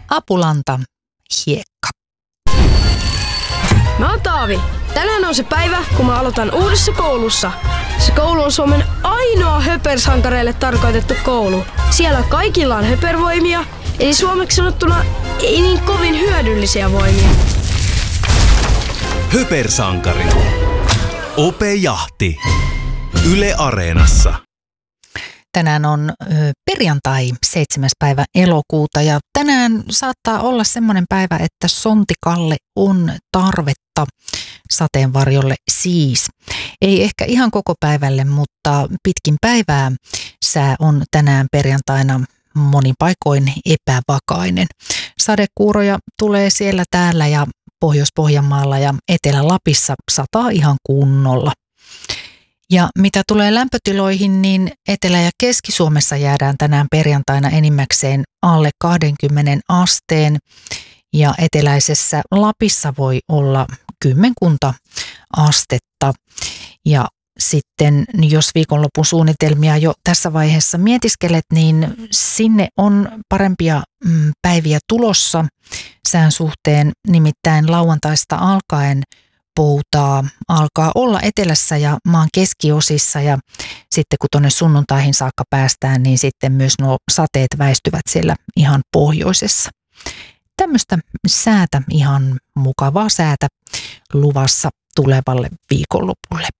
Apulanta, hiekka. Mä oon Taavi. Tänään on se päivä, kun mä aloitan uudessa koulussa. Se koulu on Suomen ainoa höpersankareille tarkoitettu koulu. Siellä kaikilla on höpervoimia, eli suomeksi sanottuna ei niin kovin hyödyllisiä voimia. Höpersankari. Ope Jahti. Yle Areenassa. Tänään on perjantai 7. päivä elokuuta ja tänään saattaa olla semmoinen päivä, että sontikalle on tarvetta sateenvarjolle siis. Ei ehkä ihan koko päivälle, mutta pitkin päivää sää on tänään perjantaina monin paikoin epävakainen. Sadekuuroja tulee siellä täällä ja Pohjois-Pohjanmaalla ja Etelä-Lapissa sataa ihan kunnolla. Ja mitä tulee lämpötiloihin, niin Etelä- ja Keski-Suomessa jäädään tänään perjantaina enimmäkseen alle 20 asteen ja eteläisessä Lapissa voi olla 10 astetta. Ja sitten jos viikonlopun suunnitelmia jo tässä vaiheessa mietiskelet, niin sinne on parempia päiviä tulossa sään suhteen, nimittäin lauantaista alkaen poutaa alkaa olla etelässä ja maan keskiosissa ja sitten kun tuonne sunnuntaihin saakka päästään, niin sitten myös nuo sateet väistyvät siellä ihan pohjoisessa. Tämmöistä säätä, ihan mukavaa säätä luvassa tulevalle viikonlopulle.